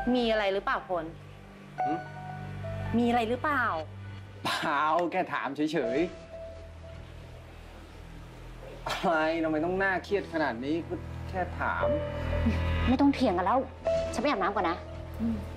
มีอะไรหรือเปล่าพลมีอะไรหรือเปล่าเปล่าแค่ถามเฉยๆอะไรทำไมต้องน่าเครียดขนาดนี้ก็แค่ถามไม่ต้องเถียงกันแล้วฉันไปอาบน้ำก่อนนะ